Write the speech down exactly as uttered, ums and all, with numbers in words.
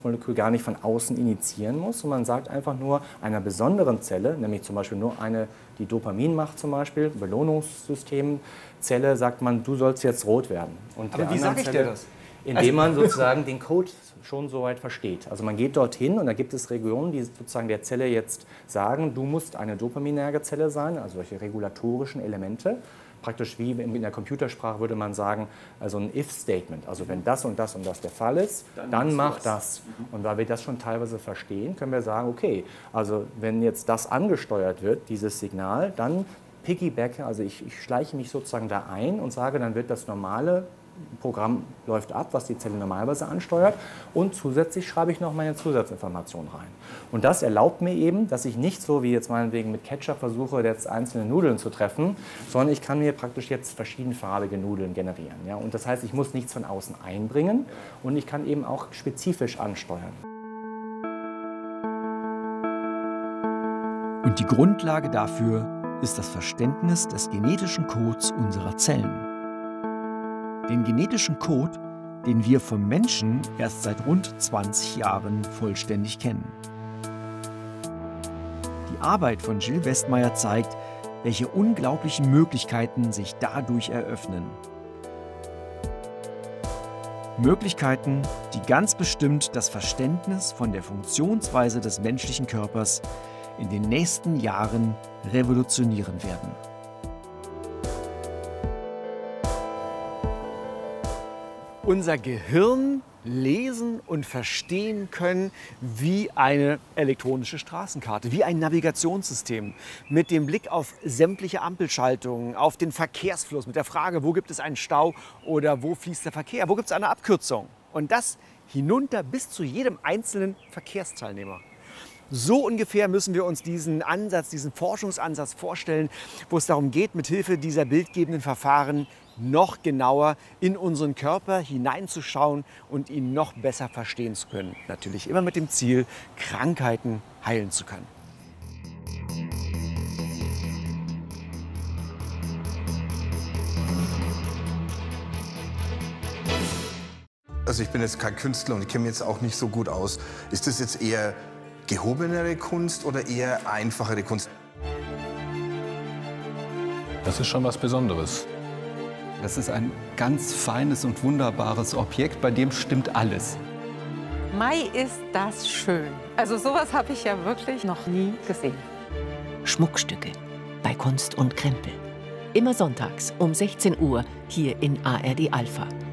Molekül gar nicht von außen initiieren muss. Und man sagt einfach nur einer besonderen Zelle, nämlich zum Beispiel nur eine, die Dopamin macht zum Beispiel, Belohnungssystemzelle, sagt man, du sollst jetzt rot werden. Und aber wie sage ich dir das? Indem man sozusagen den Code schon soweit versteht. Also man geht dorthin und da gibt es Regionen, die sozusagen der Zelle jetzt sagen, du musst eine dopaminerge Zelle sein, also solche regulatorischen Elemente. Praktisch wie in der Computersprache würde man sagen, also ein If-Statement. Also wenn das und das und das der Fall ist, dann, dann mach das. das. Und weil wir das schon teilweise verstehen, können wir sagen, okay, also wenn jetzt das angesteuert wird, dieses Signal, dann piggybacke, also ich, ich schleiche mich sozusagen da ein und sage, dann wird das normale Programm läuft ab, was die Zelle normalerweise ansteuert, und zusätzlich schreibe ich noch meine Zusatzinformation rein. Und das erlaubt mir eben, dass ich nicht so wie jetzt meinetwegen mit Ketchup versuche, jetzt einzelne Nudeln zu treffen, sondern ich kann mir praktisch jetzt verschiedenfarbige Nudeln generieren. Ja? Und das heißt, ich muss nichts von außen einbringen und ich kann eben auch spezifisch ansteuern. Und die Grundlage dafür ist das Verständnis des genetischen Codes unserer Zellen. Den genetischen Code, den wir vom Menschen erst seit rund zwanzig Jahren vollständig kennen. Die Arbeit von Gilles Westmeyer zeigt, welche unglaublichen Möglichkeiten sich dadurch eröffnen. Möglichkeiten, die ganz bestimmt das Verständnis von der Funktionsweise des menschlichen Körpers in den nächsten Jahren revolutionieren werden. Unser Gehirn lesen und verstehen können wie eine elektronische Straßenkarte, wie ein Navigationssystem. Mit dem Blick auf sämtliche Ampelschaltungen, auf den Verkehrsfluss, mit der Frage, wo gibt es einen Stau oder wo fließt der Verkehr, wo gibt es eine Abkürzung. Und das hinunter bis zu jedem einzelnen Verkehrsteilnehmer. So ungefähr müssen wir uns diesen Ansatz, diesen Forschungsansatz vorstellen, wo es darum geht, mit Hilfe dieser bildgebenden Verfahren noch genauer in unseren Körper hineinzuschauen und ihn noch besser verstehen zu können. Natürlich immer mit dem Ziel, Krankheiten heilen zu können. Also ich bin jetzt kein Künstler und ich kenne mich jetzt auch nicht so gut aus. Ist das jetzt eher gehobenere Kunst oder eher einfachere Kunst? Das ist schon was Besonderes. Das ist ein ganz feines und wunderbares Objekt, bei dem stimmt alles. Mai, ist das schön. Also sowas habe ich ja wirklich noch nie gesehen. Schmuckstücke bei Kunst und Krempel. Immer sonntags um sechzehn Uhr hier in A R D Alpha.